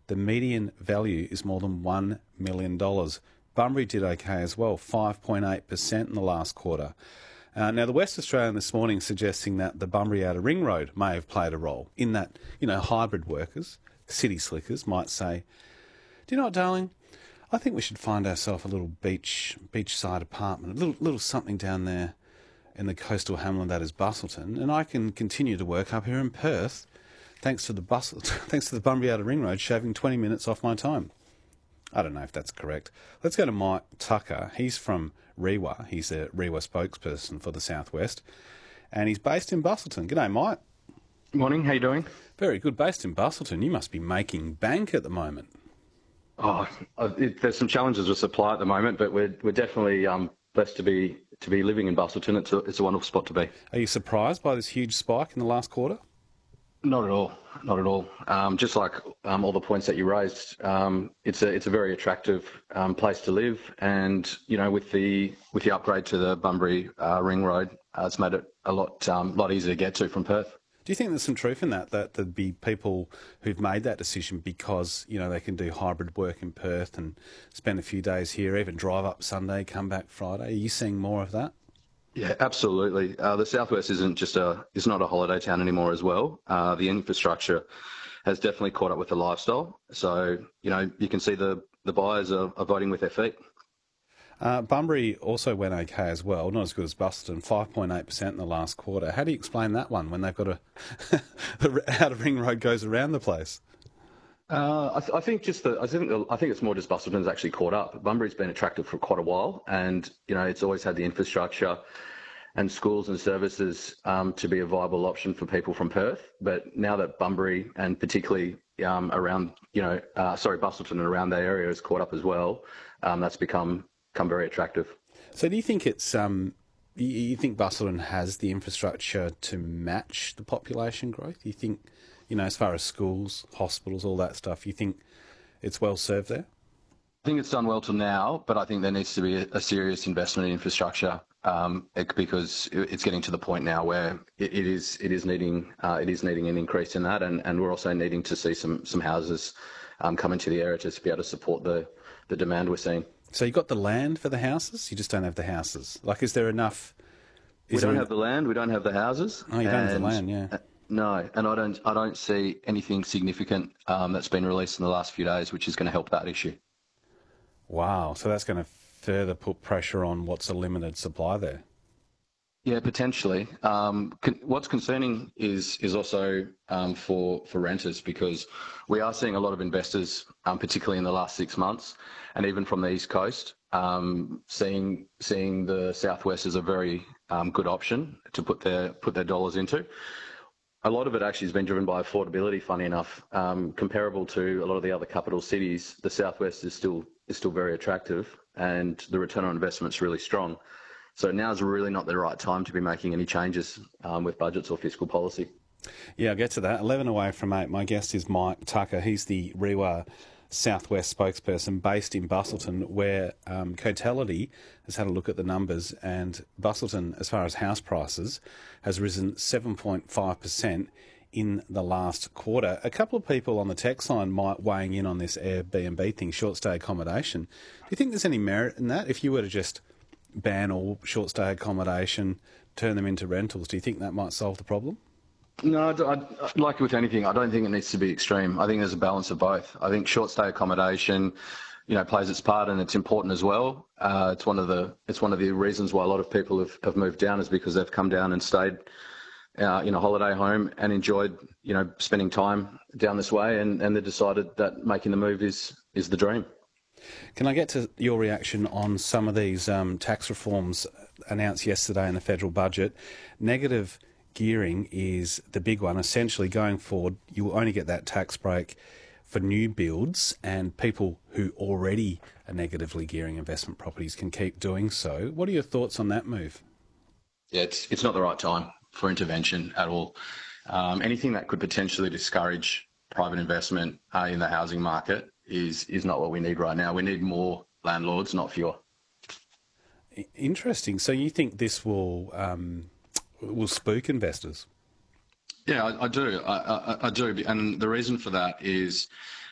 The median value is more than $1 million. Bunbury did okay as well, 5.8% in the last quarter. Now, the West Australian this morning suggesting that the Bunbury Outer Ring Road may have played a role in that, hybrid workers, city slickers might say, do you know what, darling? I think we should find ourselves a little beachside apartment, a little something down there in the coastal hamlet that is Bustleton, and I can continue to work up here in Perth thanks to the Bunbury Outer Ring Road, shaving 20 minutes off my time. I don't know if that's correct. Let's go to Mike Tucker. He's from Rewa. He's a Rewa spokesperson for the Southwest, and he's based in Bustleton. G'day, Mike. Morning, how you doing? Very good. Based in Bustleton, you must be making bank at the moment. There's some challenges with supply at the moment, but we're definitely blessed to be living in Bustleton. It's a wonderful spot to be. Are you surprised by this huge spike in the last quarter? Not at all. Not at all. Just like all the points that you raised, it's a very attractive place to live, and with the upgrade to the Bunbury Ring Road, it's made it a lot easier to get to from Perth. Do you think there's some truth in that there'd be people who've made that decision because, they can do hybrid work in Perth and spend a few days here, even drive up Sunday, come back Friday? Are you seeing more of that? Yeah, absolutely. The Southwest is not a holiday town anymore as well. The infrastructure has definitely caught up with the lifestyle. So, you can see the buyers are voting with their feet. Bunbury also went okay as well, not as good as Bustleton, 5.8% in the last quarter. How do you explain that one when they've got the outer ring road goes around the place? I think it's more just Bustleton's actually caught up. Bunbury's been attractive for quite a while, and it's always had the infrastructure and schools and services to be a viable option for people from Perth. But now that Bunbury and particularly Bustleton and around that area is caught up as well, that's become very attractive. So do you think it's you think Bustleton has the infrastructure to match the population growth? You think, as far as schools, hospitals, all that stuff, you think it's well served there? I think it's done well till now, but I think there needs to be a serious investment in infrastructure because it's getting to the point now where it is needing an increase in that, and we're also needing to see some houses come into the area to be able to support the demand we're seeing. So you got the land for the houses, you just don't have the houses. Like, is there enough? We don't have the land, we don't have the houses. Oh, you don't have the land, yeah. No, and I don't see anything significant that's been released in the last few days which is going to help that issue. Wow, so that's going to further put pressure on what's a limited supply there. Yeah, potentially. What's concerning is also for renters, because we are seeing a lot of investors, particularly in the last 6 months, and even from the East Coast, seeing the Southwest as a very good option to put their dollars into. A lot of it actually has been driven by affordability, funny enough. Comparable to a lot of the other capital cities, the Southwest is still very attractive, and the return on investment is really strong. So now's really not the right time to be making any changes with budgets or fiscal policy. Yeah, I'll get to that. 11 away from 8. My guest is Mike Tucker. He's the Rewa Southwest spokesperson based in Bustleton, where Cotality has had a look at the numbers, and Bustleton, as far as house prices, has risen 7.5% in the last quarter. A couple of people on the text line might weighing in on this Airbnb thing, short stay accommodation. Do you think there's any merit in that? If you were to just ban all short stay accommodation, turn them into rentals, do you think that might solve the problem? No, like with anything, I don't think it needs to be extreme. I think there's a balance of both. I think short stay accommodation, plays its part, and it's important as well. It's one of the reasons why a lot of people have moved down, is because they've come down and stayed in a holiday home and enjoyed, spending time down this way, and they decided that making the move is the dream. Can I get to your reaction on some of these tax reforms announced yesterday in the federal budget? Negative gearing is the big one. Essentially, going forward, you will only get that tax break for new builds, and people who already are negatively gearing investment properties can keep doing so. What are your thoughts on that move? Yeah, it's not the right time for intervention at all. Anything that could potentially discourage private investment in the housing market is not what we need right now. We need more landlords, not fewer. Interesting. So you think this will spook investors? Yeah, I do. I do. And the reason for that is